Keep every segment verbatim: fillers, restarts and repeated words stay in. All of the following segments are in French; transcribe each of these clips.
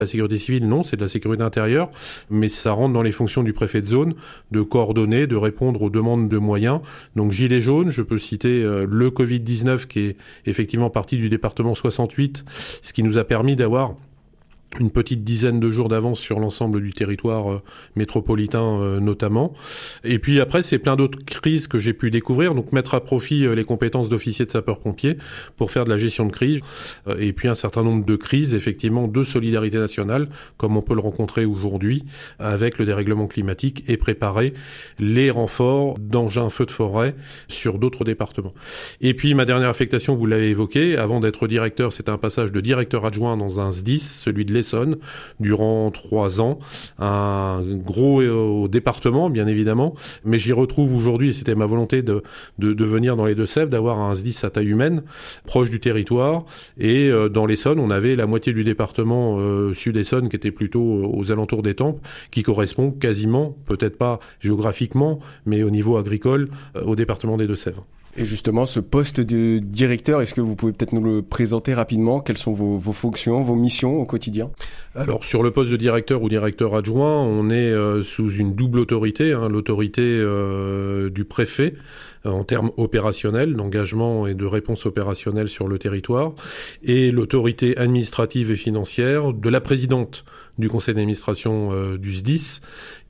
La sécurité civile, non, c'est de la sécurité intérieure, mais ça rentre dans les fonctions du préfet de zone, de coordonner, de répondre aux demandes de moyens. Donc Gilets jaunes, je peux citer euh, le covid dix-neuf qui est effectivement parti du département soixante-huit, ce qui nous a permis d'avoir une petite dizaine de jours d'avance sur l'ensemble du territoire euh, métropolitain euh, notamment. Et puis après, c'est plein d'autres crises que j'ai pu découvrir, donc mettre à profit euh, les compétences d'officier de sapeur-pompier pour faire de la gestion de crise. Euh, et puis un certain nombre de crises, effectivement, de solidarité nationale, comme on peut le rencontrer aujourd'hui avec le dérèglement climatique, et préparer les renforts d'engins feux de forêt sur d'autres départements. Et puis ma dernière affectation, vous l'avez évoqué, avant d'être directeur, c'était un passage de directeur adjoint dans un S D I S, celui de l'Essonne, durant trois ans, un gros euh, département bien évidemment, mais j'y retrouve aujourd'hui, et c'était ma volonté de, de, de venir dans les Deux-Sèvres, d'avoir un S D I S à taille humaine, proche du territoire, et euh, dans l'Essonne, on avait la moitié du département euh, sud-Essonne qui était plutôt aux alentours d'Étampes, qui correspond quasiment, peut-être pas géographiquement, mais au niveau agricole, euh, au département des Deux-Sèvres. Et justement, ce poste de directeur, est-ce que vous pouvez peut-être nous le présenter rapidement ? Quelles sont vos, vos fonctions, vos missions au quotidien ? Alors, sur le poste de directeur ou directeur adjoint, on est euh, sous une double autorité, hein, l'autorité euh, du préfet, euh, en termes opérationnels, d'engagement et de réponse opérationnelle sur le territoire, et l'autorité administrative et financière de la présidente du conseil d'administration euh, du S D I S,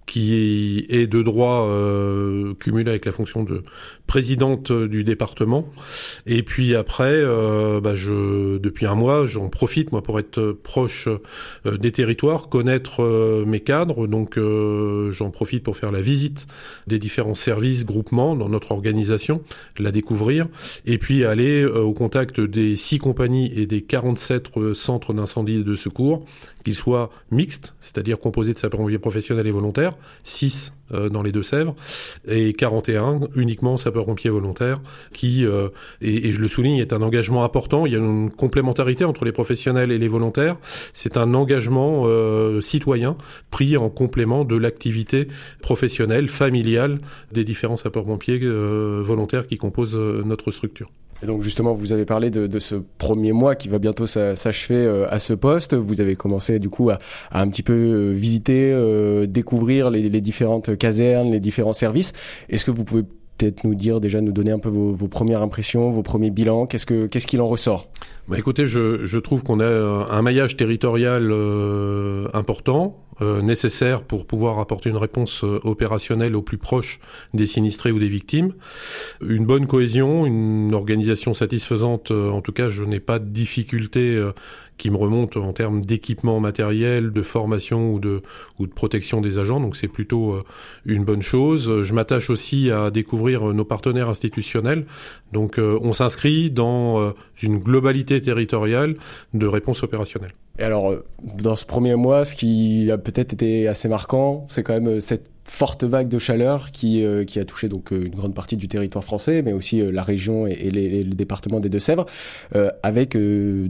qui est de droit euh, cumulé avec la fonction de présidente du département. Et puis après, euh, bah je, depuis un mois, j'en profite moi pour être proche euh, des territoires, connaître euh, mes cadres. Donc euh, j'en profite pour faire la visite des différents services, groupements dans notre organisation, la découvrir, et puis aller euh, au contact des six compagnies et des quarante-sept euh, centres d'incendie et de secours, qu'ils soient mixtes, c'est-à-dire composés de sapeurs-pompiers professionnels et volontaires, six euh, dans les Deux-Sèvres, et quarante et un uniquement sapeurs-pompiers volontaires, qui, euh, et, et je le souligne, est un engagement important. Il y a une complémentarité entre les professionnels et les volontaires. C'est un engagement euh, citoyen pris en complément de l'activité professionnelle, familiale des différents sapeurs-pompiers euh, volontaires qui composent euh, notre structure. Et donc justement, vous avez parlé de, de ce premier mois qui va bientôt s'achever euh, à ce poste. Vous avez commencé du coup à, à un petit peu euh, visiter, euh, découvrir les, les différentes casernes, les différents services. Est-ce que vous pouvez peut-être nous dire, déjà nous donner un peu vos, vos premières impressions, vos premiers bilans, qu'est-ce que, qu'est-ce qu'il en ressort ? Bah écoutez, je, je trouve qu'on a un maillage territorial euh, important, euh, nécessaire pour pouvoir apporter une réponse euh, opérationnelle au plus proche des sinistrés ou des victimes. Une bonne cohésion, une organisation satisfaisante, euh, en tout cas je n'ai pas de difficultés euh, qui me remontent en termes d'équipement matériel, de formation ou de, ou de protection des agents, donc c'est plutôt euh, une bonne chose. Je m'attache aussi à découvrir nos partenaires institutionnels, donc euh, on s'inscrit dans euh, une globalité territoriale de réponse opérationnelle. Et alors, dans ce premier mois, ce qui a peut-être été assez marquant, c'est quand même cette forte vague de chaleur qui, euh, qui a touché donc une grande partie du territoire français, mais aussi euh, la région et, et, les, et le département des Deux-Sèvres, euh, avec euh,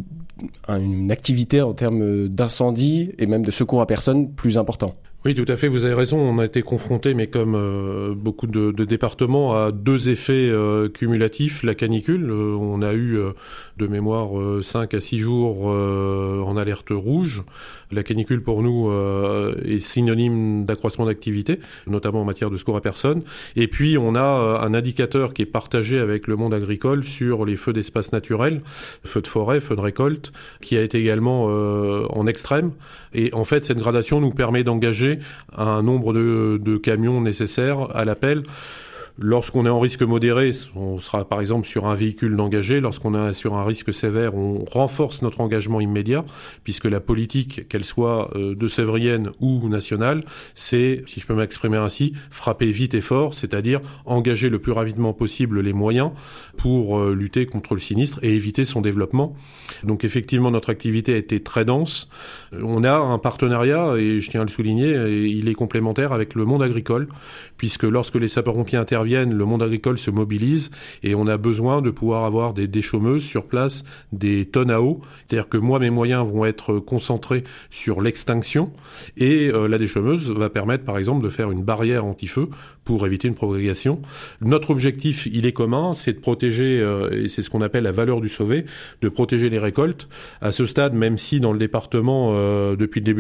une activité en termes d'incendie et même de secours à personne plus important. Oui, tout à fait, vous avez raison, on a été confronté, mais comme euh, beaucoup de, de départements, à deux effets euh, cumulatifs. La canicule, euh, on a eu euh, de mémoire euh, cinq à six jours euh, en alerte rouge. La canicule pour nous euh, est synonyme d'accroissement d'activité, notamment en matière de secours à personne. Et puis on a euh, un indicateur qui est partagé avec le monde agricole sur les feux d'espace naturel, feux de forêt, feux de récolte, qui a été également euh, en extrême. Et en fait, cette gradation nous permet d'engager un nombre de, de camions nécessaires à l'appel. Lorsqu'on est en risque modéré, on sera par exemple sur un véhicule d'engagé. Lorsqu'on est sur un risque sévère, on renforce notre engagement immédiat, puisque la politique, qu'elle soit euh, deux-sévrienne ou nationale, c'est, si je peux m'exprimer ainsi, frapper vite et fort, c'est-à-dire engager le plus rapidement possible les moyens pour euh, lutter contre le sinistre et éviter son développement. Donc effectivement, notre activité a été très dense. On a un partenariat, et je tiens à le souligner, et il est complémentaire avec le monde agricole, puisque lorsque les sapeurs-pompiers interviennent reviennent, le monde agricole se mobilise et on a besoin de pouvoir avoir des déchaumeuses sur place, des tonnes à eau. C'est-à-dire que moi, mes moyens vont être concentrés sur l'extinction et euh, la déchaumeuse va permettre, par exemple, de faire une barrière anti-feu pour éviter une propagation. Notre objectif, il est commun, c'est de protéger, euh, et c'est ce qu'on appelle la valeur du sauvé, de protéger les récoltes. À ce stade, même si dans le département, euh, depuis le début